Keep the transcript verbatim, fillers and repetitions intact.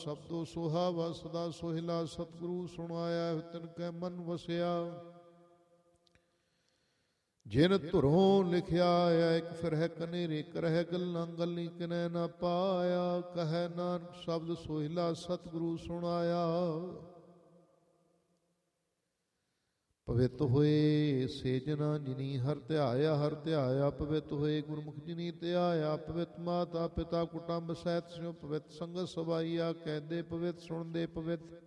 ਸ਼ਬਦੋ ਸੁਹਾਵਾ ਸਦਾ ਸੋਹਿਲਾ ਸਤਿਗੁਰੂ ਸੁਣਾਇਆ ਤਿਨ ਕੈ ਮਨ ਵਸਿਆ। ਜਿਨ ਧੁਰੋਂ ਲਿਖਿਆ ਇੱਕ ਫਿਰਹਿ ਕਨੇਰੇ ਕਰਹਿ ਗੱਲਾਂ ਗੱਲੀ ਕਿਨੈ ਨਾ ਪਾਇਆ। ਕਹੈ ਨਾਨਕ ਸ਼ਬਦ ਸੋਹਿਲਾ ਸਤਿਗੁਰੂ ਸੁਣਾਇਆ। ਪਵਿੱਤ ਹੋਏ ਸੇ ਜਨਾ ਜਿਨੀ ਹਰ ਧਿਆਇਆ ਹਰ ਧਿਆਇਆ। ਪਵਿੱਤ ਹੋਏ ਗੁਰਮੁਖ ਜਿਨੀ ਧਿਆਇਆ। ਪਵਿੱਤ ਮਾਤਾ ਪਿਤਾ ਕੁਟੰਬ ਸਹਿਤ ਸਿਉ ਪਵਿੱਤ ਸੰਗਤ ਸਵਾਈਆ। ਕਹਿੰਦੇ ਪਵਿੱਤ ਸੁਣਦੇ ਪਵਿੱਤ